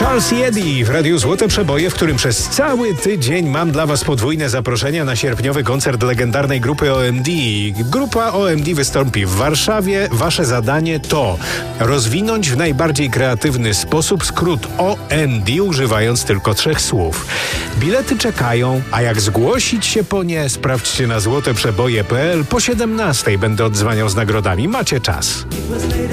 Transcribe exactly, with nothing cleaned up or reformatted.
Falsi Eddie w Radiu Złote Przeboje, w którym przez cały tydzień mam dla Was podwójne zaproszenia na sierpniowy koncert legendarnej grupy O M D. Grupa O M D wystąpi w Warszawie. Wasze zadanie to rozwinąć w najbardziej kreatywny sposób skrót O M D, używając tylko trzech słów. Bilety czekają, a jak zgłosić się po nie, sprawdźcie na złoteprzeboje kropka p l. Po siedemnastej będę odzwaniał z nagrodami. Macie czas.